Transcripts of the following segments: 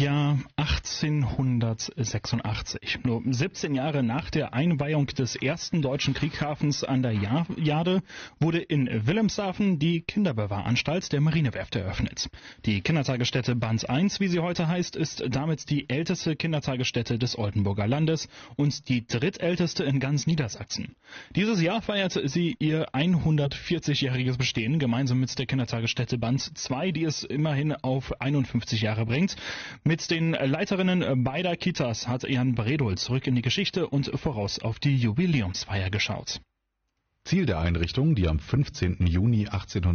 Jahr 1886, nur 17 Jahre nach der Einweihung des ersten deutschen Kriegshafens an der Jade, wurde in Wilhelmshaven die Kinderbewahranstalt der Marinewerft eröffnet. Die Kindertagesstätte Band 1, wie sie heute heißt, ist damit die älteste Kindertagesstätte des Oldenburger Landes und die drittälteste in ganz Niedersachsen. Dieses Jahr feiert sie ihr 140-jähriges Bestehen, gemeinsam mit der Kindertagesstätte Band 2, die es immerhin auf 51 Jahre bringt. Mit den Leiterinnen beider Kitas hat Jan Bredol zurück in die Geschichte und voraus auf die Jubiläumsfeier geschaut. Ziel der Einrichtung, die am 15. Juni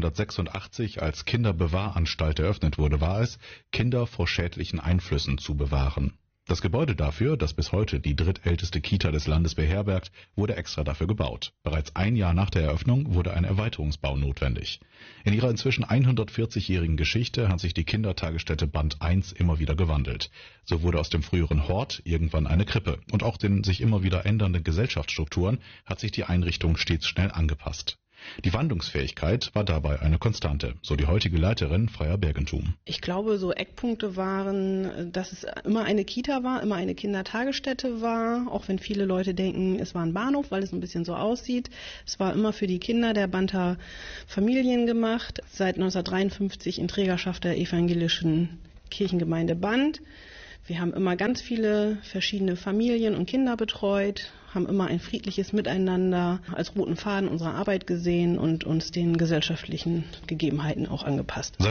1886 als Kinderbewahranstalt eröffnet wurde, war es, Kinder vor schädlichen Einflüssen zu bewahren. Das Gebäude dafür, das bis heute die drittälteste Kita des Landes beherbergt, wurde extra dafür gebaut. Bereits ein Jahr nach der Eröffnung wurde ein Erweiterungsbau notwendig. In ihrer inzwischen 140-jährigen Geschichte hat sich die Kindertagesstätte Band 1 immer wieder gewandelt. So wurde aus dem früheren Hort irgendwann eine Krippe. Und auch den sich immer wieder ändernden Gesellschaftsstrukturen hat sich die Einrichtung stets schnell angepasst. Die Wandlungsfähigkeit war dabei eine Konstante, so die heutige Leiterin Freya Bergentum. Ich glaube, so Eckpunkte waren, dass es immer eine Kita war, immer eine Kindertagesstätte war, auch wenn viele Leute denken, es war ein Bahnhof, weil es ein bisschen so aussieht. Es war immer für die Kinder der Banter Familien gemacht, seit 1953 in Trägerschaft der evangelischen Kirchengemeinde Band. Wir haben immer ganz viele verschiedene Familien und Kinder betreut, haben immer ein friedliches Miteinander als roten Faden unserer Arbeit gesehen und uns den gesellschaftlichen Gegebenheiten auch angepasst. Seit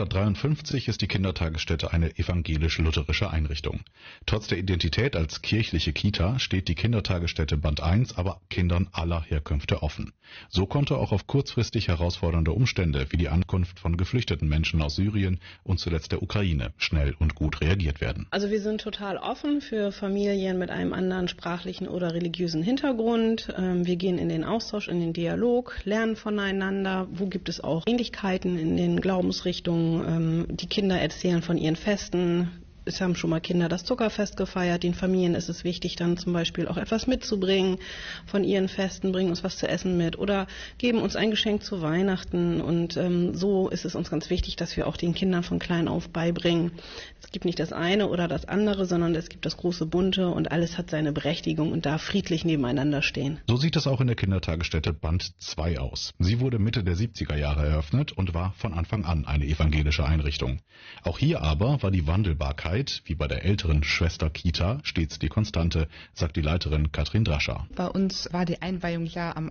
1953 ist die Kindertagesstätte eine evangelisch-lutherische Einrichtung. Trotz der Identität als kirchliche Kita steht die Kindertagesstätte Band 1 aber Kindern aller Herkünfte offen. So konnte auch auf kurzfristig herausfordernde Umstände wie die Ankunft von geflüchteten Menschen aus Syrien und zuletzt der Ukraine schnell und gut reagiert werden. Also wir sind total offen für Familien mit einem anderen sprachlichen oder religiösen Hintergrund. Wir gehen in den Austausch, in den Dialog, lernen voneinander. Wo gibt es auch Ähnlichkeiten in den Glaubensrichtungen? Die Kinder erzählen von ihren Festen. Es haben schon mal Kinder das Zuckerfest gefeiert. Den Familien ist es wichtig, dann zum Beispiel auch etwas mitzubringen von ihren Festen, bringen uns was zu essen mit oder geben uns ein Geschenk zu Weihnachten. Und so ist es uns ganz wichtig, dass wir auch den Kindern von klein auf beibringen. Es gibt nicht das eine oder das andere, sondern es gibt das große Bunte und alles hat seine Berechtigung und darf friedlich nebeneinander stehen. So sieht es auch in der Kindertagesstätte Band 2 aus. Sie wurde Mitte der 70er Jahre eröffnet und war von Anfang an eine evangelische Einrichtung. Auch hier aber war die Wandelbarkeit, wie bei der älteren Schwester Kita, stets die Konstante, sagt die Leiterin Katrin Drascher. Bei uns war die Einweihung ja am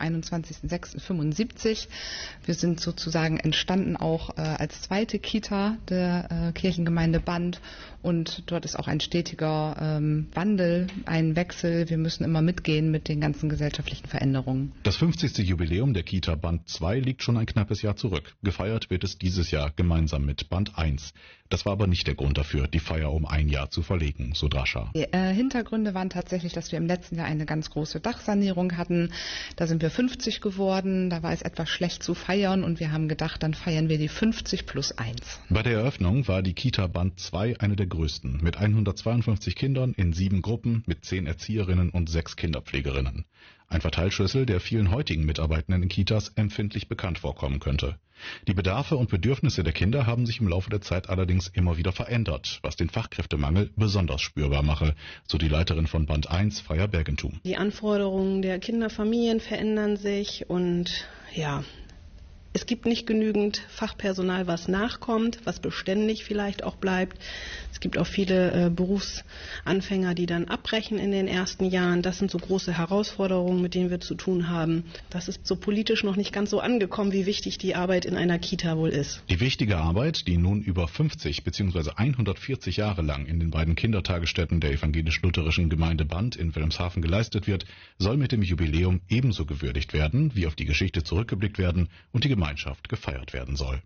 21.06.75. Wir sind sozusagen entstanden auch als zweite Kita der Kirchengemeinde Band und dort ist auch ein stetiger Wandel, ein Wechsel. Wir müssen immer mitgehen mit den ganzen gesellschaftlichen Veränderungen. Das 50. Jubiläum der Kita Band 2 liegt schon ein knappes Jahr zurück. Gefeiert wird es dieses Jahr gemeinsam mit Band 1. Das war aber nicht der Grund dafür, die Feier um ein Jahr zu verlegen, so Drascher. Die Hintergründe waren tatsächlich, dass wir im letzten Jahr eine ganz große Dachsanierung hatten. Da sind wir 50 geworden, da war es etwas schlecht zu feiern und wir haben gedacht, dann feiern wir die 50 plus 1. Bei der Eröffnung war die Kita Band 2 eine der größten, mit 152 Kindern in 7 Gruppen mit 10 Erzieherinnen und 6 Kinderpflegerinnen. Ein Verteilschlüssel, der vielen heutigen Mitarbeitenden in Kitas empfindlich bekannt vorkommen könnte. Die Bedarfe und Bedürfnisse der Kinder haben sich im Laufe der Zeit allerdings immer wieder verändert, was den Fachkräftemangel besonders spürbar mache, so die Leiterin von Band 1, Freya Bergentum. Die Anforderungen der Kinderfamilien verändern sich und ja, es gibt nicht genügend Fachpersonal, was nachkommt, was beständig vielleicht auch bleibt. Es gibt auch viele Berufsanfänger, die dann abbrechen in den ersten Jahren. Das sind so große Herausforderungen, mit denen wir zu tun haben. Das ist so politisch noch nicht ganz so angekommen, wie wichtig die Arbeit in einer Kita wohl ist. Die wichtige Arbeit, die nun über 50 bzw. 140 Jahre lang in den beiden Kindertagesstätten der evangelisch-lutherischen Gemeinde Band in Wilhelmshaven geleistet wird, soll mit dem Jubiläum ebenso gewürdigt werden, wie auf die Geschichte zurückgeblickt werden und die Gemeinschaft gefeiert werden soll.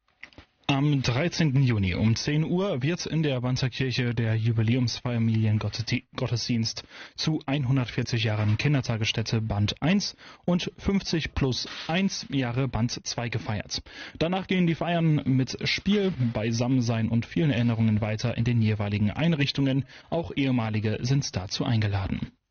Am 13. Juni um 10 Uhr wird in der Banter Kirche der Jubiläumsfamiliengottesdienst zu 140 Jahren Kindertagesstätte Band 1 und 50 plus 1 Jahre Band 2 gefeiert. Danach gehen die Feiern mit Spiel, Beisammensein und vielen Erinnerungen weiter in den jeweiligen Einrichtungen. Auch ehemalige sind dazu eingeladen.